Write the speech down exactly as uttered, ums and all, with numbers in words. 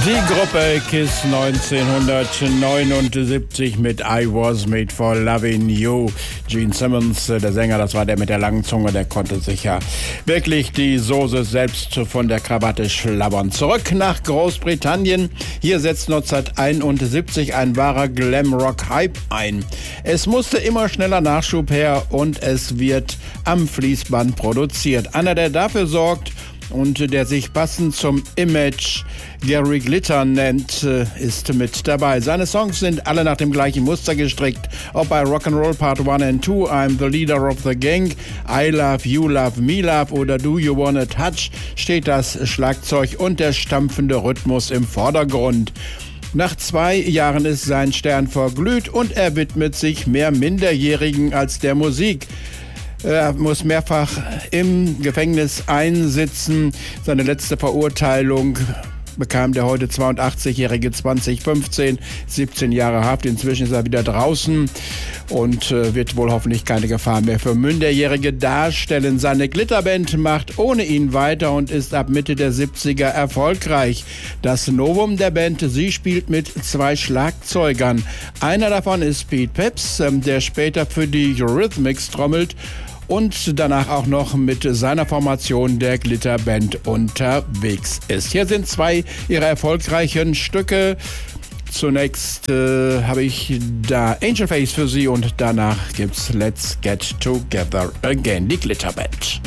Die Gruppe Kiss neunzehnhundertneunundsiebzig mit I Was Made for Loving You. Gene Simmons, der Sänger, das war der mit der langen Zunge, der konnte sich ja wirklich die Soße selbst von der Krawatte schlabbern. Zurück nach Großbritannien. Hier setzt neunzehnhunderteinundsiebzig ein wahrer Glamrock-Hype ein. Es musste immer schneller Nachschub her und es wird am Fließband produziert. Einer, der dafür sorgt und der sich passend zum Image Gary Glitter nennt, ist mit dabei. Seine Songs sind alle nach dem gleichen Muster gestrickt. Ob bei Rock'n'Roll Part one and two, I'm the Leader of the Gang, I Love You, Love Me Love oder Do You Wanna Touch, steht das Schlagzeug und der stampfende Rhythmus im Vordergrund. Nach zwei Jahren ist sein Stern verglüht und er widmet sich mehr Minderjährigen als der Musik. Er muss mehrfach im Gefängnis einsitzen. Seine letzte Verurteilung bekam der heute zweiundachtzigjährige zwanzig fünfzehn, siebzehn Jahre Haft. Inzwischen ist er wieder draußen und äh, wird wohl hoffentlich keine Gefahr mehr für Minderjährige darstellen. Seine Glitterband macht ohne ihn weiter und ist ab Mitte der siebziger erfolgreich. Das Novum der Band, sie spielt mit zwei Schlagzeugern. Einer davon ist Pete Peps, äh, der später für die Eurythmics trommelt und danach auch noch mit seiner Formation der Glitterband unterwegs ist. Hier sind zwei ihrer erfolgreichen Stücke. Zunächst äh, habe ich da Angel Face für Sie und danach gibt's Let's Get Together Again, die Glitterband.